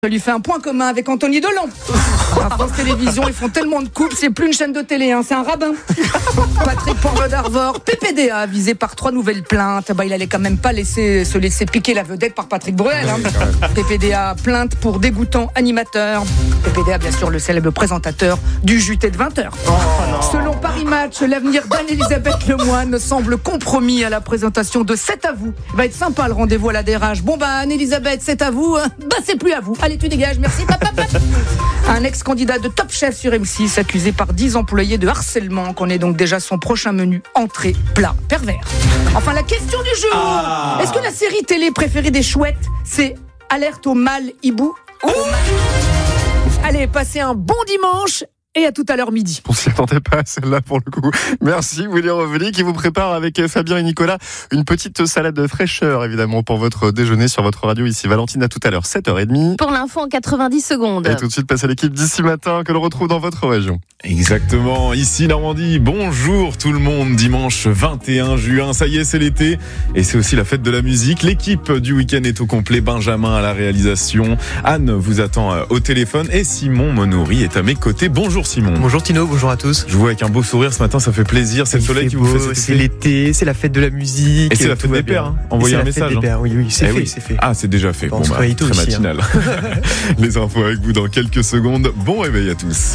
Ça lui fait un point commun avec Anthony Delon. À France Télévisions, ils font tellement de coupes, c'est plus une chaîne de télé, c'est un rabbin. Patrick Poivre d'Arvor, PPDA, visé par 3 nouvelles plaintes. Il allait quand même pas se laisser piquer la vedette par Patrick Bruel. PPDA, plainte pour dégoûtant animateur. PPDA, bien sûr, le célèbre présentateur du JT de 20h. Selon Paris Match, l'avenir d'Anne-Elisabeth Lemoine semble compromis à la présentation de C'est à vous. Va être sympa le rendez-vous à la DRH. Anne-Elisabeth, c'est à vous. C'est plus à vous. Allez, tu dégages, merci. Un ex-candidat de Top Chef sur M6 accusé par 10 employés de harcèlement, connaît donc déjà son prochain menu entrée, plat, pervers. Enfin, la question du jour. Est-ce que la série télé préférée des chouettes, c'est Alerte au mâle hibou? Allez, passez un bon dimanche. Et à tout à l'heure midi. On s'y attendait pas à celle-là pour le coup. Merci William Reveli qui vous prépare avec Fabien et Nicolas une petite salade de fraîcheur évidemment pour votre déjeuner sur votre radio ici. Valentine, à tout à l'heure, 7h30. Pour l'info en 90 secondes. Et tout de suite, passez à l'équipe d'ici matin que l'on retrouve dans votre région. Exactement, ici Normandie, bonjour tout le monde, dimanche 21 juin, ça y est c'est l'été et c'est aussi la fête de la musique. L'équipe du week-end est au complet, Benjamin à la réalisation, Anne vous attend au téléphone et Simon Monouri est à mes côtés. Bonjour Simon. Bonjour Tino, bonjour à tous. Je vous vois avec un beau sourire ce matin, ça fait plaisir, c'est le soleil qui vous fait cet été. C'est l'été, c'est la fête de la musique. Et c'est la fête des pères, envoyez un message. Oui, c'est fait. Ah, c'est déjà fait, très matinal. Les infos avec vous dans quelques secondes, bon réveil à tous.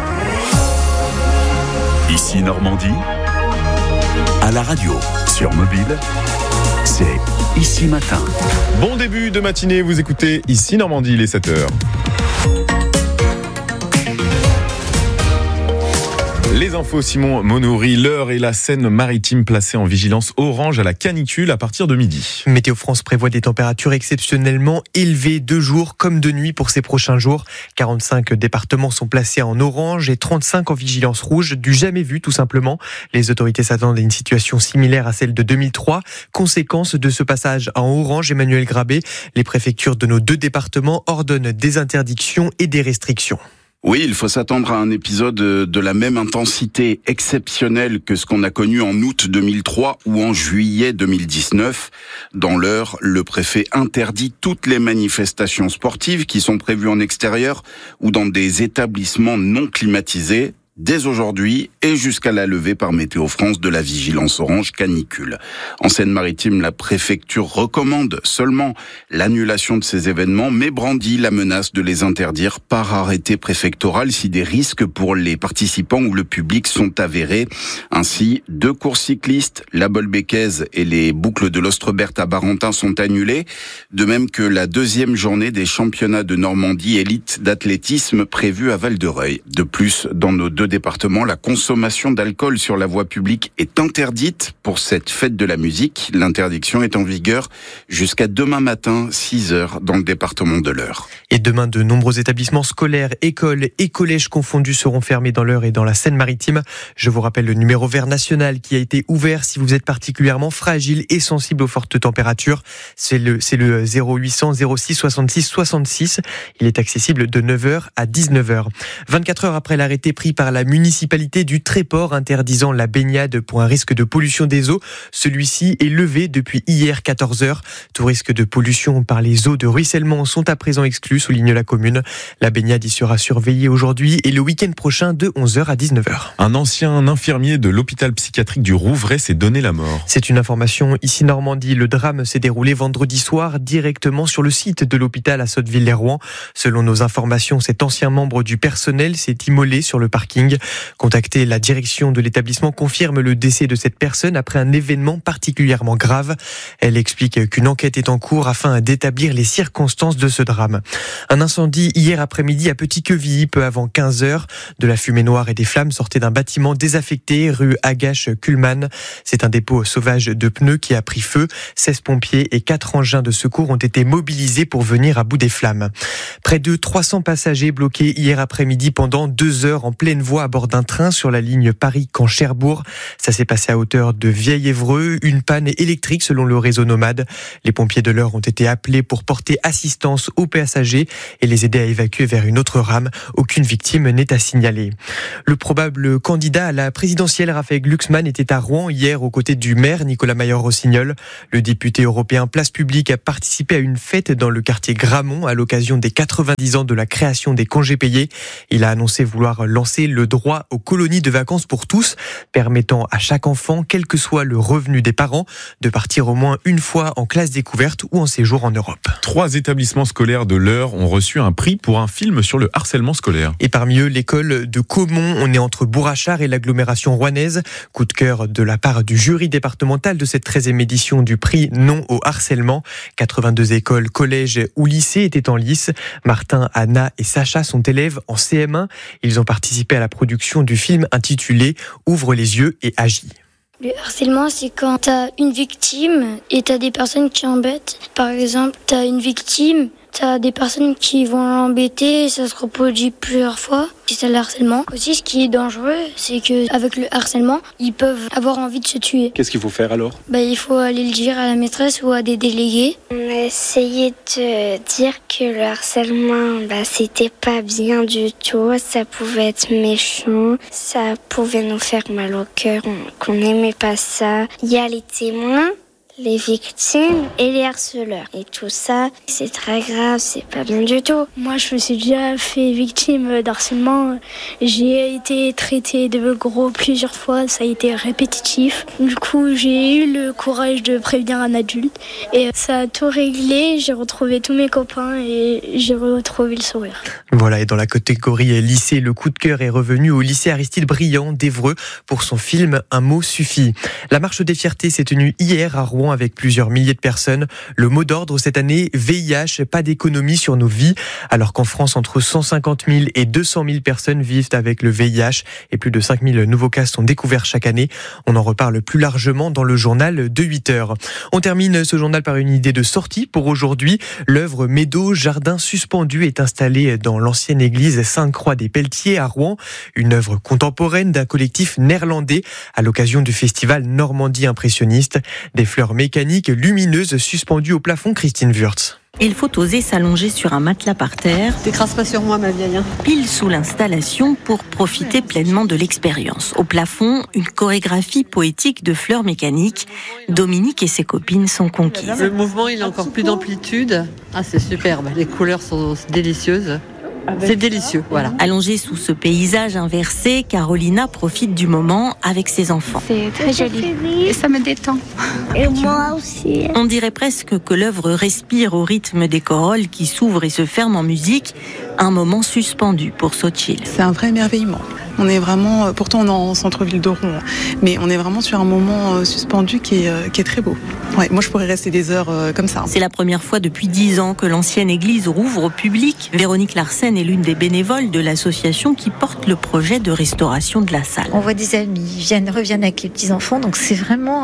Ici Normandie, à la radio, sur mobile, c'est Ici Matin. Bon début de matinée, vous écoutez Ici Normandie, il est 7h. Les infos, Simon Monouri, l'Eure et la Seine-Maritime placées en vigilance orange à la canicule à partir de midi. Météo France prévoit des températures exceptionnellement élevées de jour comme de nuit pour ces prochains jours. 45 départements sont placés en orange et 35 en vigilance rouge, du jamais vu tout simplement. Les autorités s'attendent à une situation similaire à celle de 2003. Conséquence de ce passage en orange, Emmanuel Grabé, les préfectures de nos 2 départements ordonnent des interdictions et des restrictions. Oui, il faut s'attendre à un épisode de la même intensité exceptionnelle que ce qu'on a connu en août 2003 ou en juillet 2019. Dans l'Eure, le préfet interdit toutes les manifestations sportives qui sont prévues en extérieur ou dans des établissements non climatisés, dès aujourd'hui et jusqu'à la levée par Météo France de la vigilance orange canicule. En Seine-Maritime, la préfecture recommande seulement l'annulation de ces événements, mais brandit la menace de les interdire par arrêté préfectoral si des risques pour les participants ou le public sont avérés. Ainsi, 2 courses cyclistes, la Bolbécaise et les boucles de l'Ostrebert à Barentin sont annulées, de même que la 2e journée des championnats de Normandie élite d'athlétisme prévue à Val-de-Reuil. De plus, dans nos 2 départements, la consommation d'alcool sur la voie publique est interdite pour cette fête de la musique. L'interdiction est en vigueur jusqu'à demain matin, 6h, dans le département de l'Eure. Et demain, de nombreux établissements scolaires, écoles et collèges confondus seront fermés dans l'Eure et dans la Seine-Maritime. Je vous rappelle le numéro vert national qui a été ouvert si vous êtes particulièrement fragile et sensible aux fortes températures. C'est le 0800 06 66 66. Il est accessible de 9h à 19h. 24 heures après l'arrêté pris par la municipalité du Tréport interdisant la baignade pour un risque de pollution des eaux. Celui-ci est levé depuis hier 14h. Tout risque de pollution par les eaux de ruissellement sont à présent exclus, souligne la commune. La baignade y sera surveillée aujourd'hui et le week-end prochain de 11h à 19h. Un ancien infirmier de l'hôpital psychiatrique du Rouvray s'est donné la mort. C'est une information ici Normandie. Le drame s'est déroulé vendredi soir directement sur le site de l'hôpital à Sotteville-lès-Rouen. Selon nos informations, cet ancien membre du personnel s'est immolé sur le parking. Contacté, la direction de l'établissement confirme le décès de cette personne après un événement particulièrement grave. Elle explique qu'une enquête est en cours afin d'établir les circonstances de ce drame. Un incendie hier après-midi à Petit-Quevilly, peu avant 15h. De la fumée noire et des flammes sortaient d'un bâtiment désaffecté, rue Agache-Kuhlmann. C'est un dépôt sauvage de pneus qui a pris feu. 16 pompiers et 4 engins de secours ont été mobilisés pour venir à bout des flammes. Près de 300 passagers bloqués hier après-midi pendant 2 heures en pleine voie voix à bord d'un train sur la ligne Paris-Caen-Cherbourg. Ça s'est passé à hauteur de Vieil-Évreux. Une panne électrique selon le réseau Nomade. Les pompiers de l'Eure ont été appelés pour porter assistance aux passagers et les aider à évacuer vers une autre rame. Aucune victime n'est à signaler. Le probable candidat à la présidentielle, Raphaël Glucksmann, était à Rouen hier aux côtés du maire Nicolas Maillard-Rossignol. Le député européen Place Publique a participé à une fête dans le quartier Gramont à l'occasion des 90 ans de la création des congés payés. Il a annoncé vouloir lancer le droit aux colonies de vacances pour tous, permettant à chaque enfant, quel que soit le revenu des parents, de partir au moins une fois en classe découverte ou en séjour en Europe. 3 établissements scolaires de l'Eure ont reçu un prix pour un film sur le harcèlement scolaire. Et parmi eux, l'école de Caumont, on est entre Bourrachard et l'agglomération rouennaise. Coup de cœur de la part du jury départemental de cette 13e édition du prix Non au harcèlement. 82 écoles, collèges ou lycées étaient en lice. Martin, Anna et Sacha sont élèves en CM1. Ils ont participé à la production du film intitulé Ouvre les yeux et agis. Le harcèlement, c'est quand t'as une victime et t'as des personnes qui embêtent. Par exemple, t'as une victime, t'as des personnes qui vont l'embêter et ça se reproduit plusieurs fois. C'est ça le harcèlement. Aussi, ce qui est dangereux, c'est qu'avec le harcèlement, ils peuvent avoir envie de se tuer. Qu'est-ce qu'il faut faire alors ? Il faut aller le dire à la maîtresse ou à des délégués. On a essayé de dire que le harcèlement, c'était pas bien du tout. Ça pouvait être méchant. Ça pouvait nous faire mal au cœur. Qu'on n'aimait pas ça. Il y a les témoins, les victimes et les harceleurs. Et tout ça, c'est très grave, c'est pas bien du tout. Moi, je me suis déjà fait victime d'harcèlement. J'ai été traitée de gros plusieurs fois, ça a été répétitif. Du coup, j'ai eu le courage de prévenir un adulte. Et ça a tout réglé, j'ai retrouvé tous mes copains et j'ai retrouvé le sourire. Voilà, et dans la catégorie lycée, le coup de cœur est revenu au lycée Aristide Briand d'Évreux pour son film Un mot suffit. La marche des fiertés s'est tenue hier à Rouen avec plusieurs milliers de personnes. Le mot d'ordre cette année, VIH, pas d'économie sur nos vies. Alors qu'en France, entre 150 000 et 200 000 personnes vivent avec le VIH et plus de 5 000 nouveaux cas sont découverts chaque année. On en reparle plus largement dans le journal de 8 heures. On termine ce journal par une idée de sortie pour aujourd'hui. L'œuvre Méadow, jardin suspendu, est installée dans l'ancienne église Sainte-Croix des Pelletiers à Rouen. Une œuvre contemporaine d'un collectif néerlandais à l'occasion du festival Normandie impressionniste. Des fleurs mécaniques lumineuses suspendues au plafond, Christine Wurtz. Il faut oser s'allonger sur un matelas par terre. T'écrases pas sur moi, ma vieille. Pile sous l'installation pour profiter pleinement de l'expérience. Au plafond, une chorégraphie poétique de fleurs mécaniques. Dominique et ses copines sont conquises. Le mouvement, il a encore plus d'amplitude. Ah, c'est superbe. Les couleurs sont délicieuses. C'est délicieux, voilà. Allongée sous ce paysage inversé, Carolina profite du moment avec ses enfants. C'est très joli et ça me détend. Et moi aussi. On dirait presque que l'œuvre respire au rythme des corolles qui s'ouvrent et se ferment en musique. Un moment suspendu pour Sochil. C'est un vrai émerveillement. On est vraiment, pourtant on est en centre-ville de Rouen, mais on est vraiment sur un moment suspendu qui est très beau. Ouais, moi je pourrais rester des heures comme ça. C'est la première fois depuis 10 ans que l'ancienne église rouvre au public. Véronique Larsen est l'une des bénévoles de l'association qui porte le projet de restauration de la salle. On voit des amis, reviennent avec les petits-enfants, donc c'est vraiment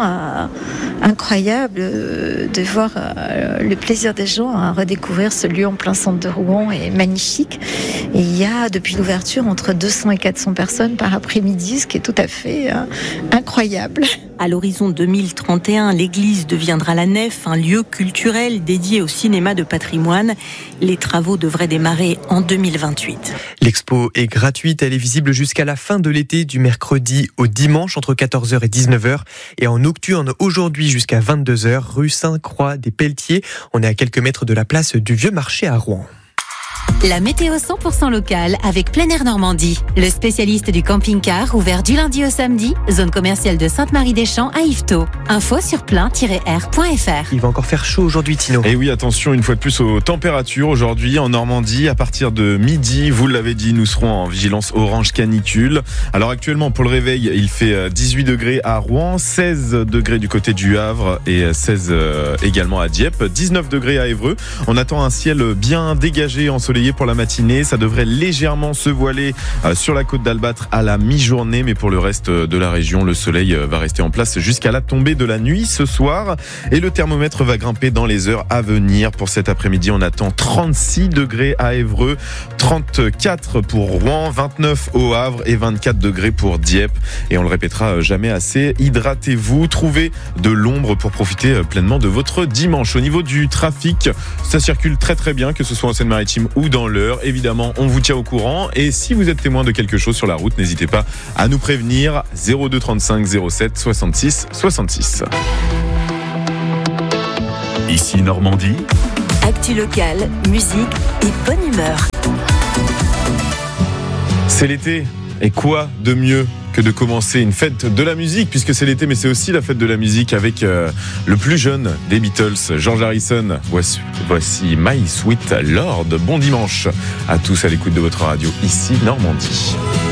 incroyable de voir le plaisir des gens à redécouvrir ce lieu en plein centre de Rouen est magnifique. Et il y a depuis l'ouverture entre 200 et 400 personnes par après-midi, ce qui est tout à fait incroyable. À l'horizon 2031, l'église deviendra la nef, un lieu culturel dédié au cinéma de patrimoine. Les travaux devraient démarrer en 2028. L'expo est gratuite, elle est visible jusqu'à la fin de l'été, du mercredi au dimanche entre 14h et 19h. Et en nocturne, aujourd'hui jusqu'à 22h, rue Sainte-Croix des Pelletiers. On est à quelques mètres de la place du Vieux Marché à Rouen. La météo 100% locale avec Plein Air Normandie. Le spécialiste du camping-car ouvert du lundi au samedi, zone commerciale de Sainte-Marie-des-Champs à Yvetot. Info sur plein-air.fr. Il va encore faire chaud aujourd'hui, Tino. Et oui, attention une fois de plus aux températures aujourd'hui en Normandie. À partir de midi, vous l'avez dit, nous serons en vigilance orange canicule. Alors actuellement, pour le réveil, il fait 18 degrés à Rouen, 16 degrés du côté du Havre et 16 également à Dieppe, 19 degrés à Évreux. On attend un ciel bien dégagé, ensoleillé ensoleillé pour la matinée. Ça devrait légèrement se voiler sur la côte d'Albâtre à la mi-journée, mais pour le reste de la région, le soleil va rester en place jusqu'à la tombée de la nuit ce soir. Et le thermomètre va grimper dans les heures à venir. Pour cet après-midi, on attend 36 degrés à Évreux, 34 pour Rouen, 29 au Havre et 24 degrés pour Dieppe. Et on le répétera jamais assez, hydratez-vous, trouvez de l'ombre pour profiter pleinement de votre dimanche. Au niveau du trafic, ça circule très très bien, que ce soit en Seine-Maritime ou dans l'Eure. Évidemment, on vous tient au courant. Et si vous êtes témoin de quelque chose sur la route, n'hésitez pas à nous prévenir. 02 35 07 66 66. Ici Normandie. Actu locale, musique et bonne humeur. C'est l'été. Et quoi de mieux que de commencer une fête de la musique, puisque c'est l'été, mais c'est aussi la fête de la musique avec le plus jeune des Beatles, George Harrison. Voici My Sweet Lord. Bon dimanche à tous à l'écoute de votre radio, ici Normandie.